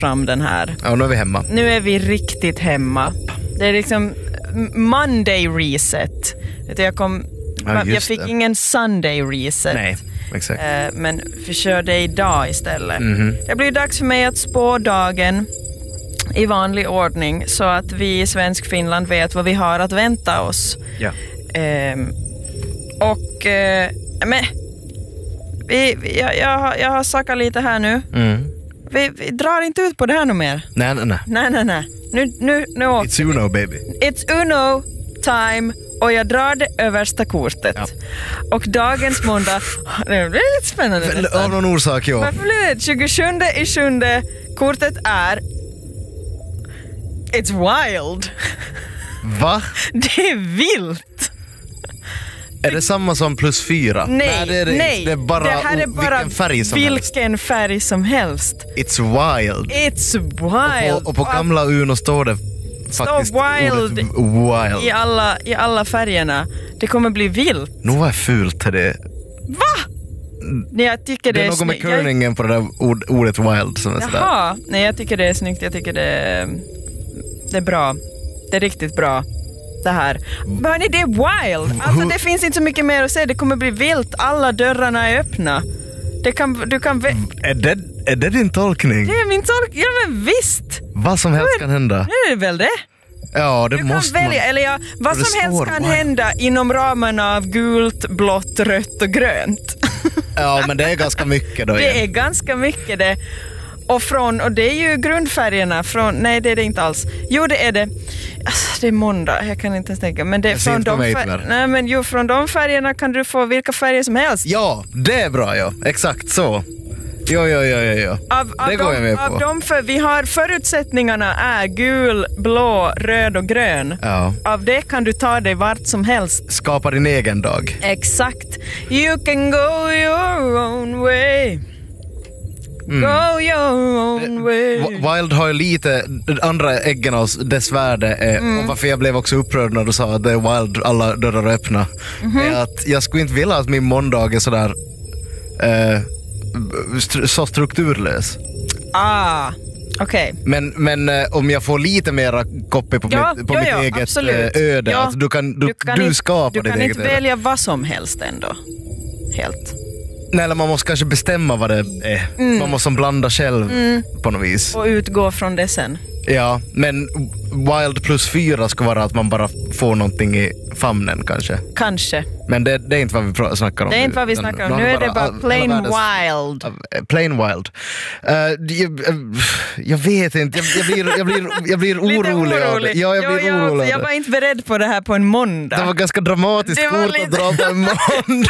fram den här. Ja, nu är vi hemma. Nu är vi riktigt hemma. Det är liksom Monday reset. Jag fick ingen Sunday reset. Nej, exakt. Men vi kör det idag istället. Det blir dags för mig att spå dagen i vanlig ordning så att vi i Svensk Finland vet vad vi har att vänta oss. Ja. Men jag har sagt lite här nu. Vi drar inte ut på det här nu mer. Nej. Nej. Nu It's Uno, baby. It's Uno time och jag drar det översta kortet. Ja. Och dagens måndag, det blir lite spännande. Av någon orsak, ja. Varför blir det 27/7? Kortet är It's wild. Va? Det är vilt. Är det samma som +4? Nej, det är bara, det här är bara vilken färg som helst. It's wild. It's wild. Och på gamla Uno står det faktiskt wild wild. I alla färgerna. Det kommer bli vilt. Nu var fult det. Va? Nej, jag tycker det är något med curlingen på det där ordet wild som är sådär. Jaha, nej, jag tycker det är snyggt. Jag tycker det är bra. Det är riktigt bra. Det här. Men det är wild. Alltså det finns inte så mycket mer att säga. Det kommer bli vilt. Alla dörrarna är öppna. Du kan Är det din tolkning? Det är min tolkning. Ja, men visst. Vad som helst kan hända. Det är väl det. Ja, det måste man välja. Eller vad som helst kan hända inom ramarna av gult, blått, rött och grönt. Ja, men det är ganska mycket då. Det är ganska mycket det. Och det är ju grundfärgerna från, nej det är det inte alls. Jo, det är det. Alltså, det är måndag, jag kan inte ens tänka. Men det är från de färgerna kan du få vilka färger som helst. Ja, det är bra, ja. Exakt så. Ja. Det går jag med på. Vi har förutsättningarna är gul, blå, röd och grön. Ja. Av det kan du ta dig vart som helst. Skapa din egen dag. Exakt. You can go your own way. Go your own way. Wild har ju lite andra äggen av dess värde och varför jag blev också upprörd när du sa att det är wild, alla dörrar är öppna är att jag skulle inte vilja att min måndag är sådär så strukturlös. Okej. Men om jag får lite mera koppig på mitt eget absolut. öde, att du skapar ditt eget öde. Du kan inte välja vad som helst ändå. Helt. Nej, eller man måste kanske bestämma vad det är. Man måste blanda själv på något vis. Och utgå från det sen. Ja, men wild +4 ska vara att man bara får någonting i famnen kanske. Kanske. Men det är inte vad vi snackar om. Det är inte vad vi snackar om. Nu är det bara plain wild. Plain wild. Jag vet inte. Jag blir orolig av det. Ja, jag blir orolig. Jag var inte beredd på det här på en måndag. Det var ganska dramatiskt kort att dra på en måndag.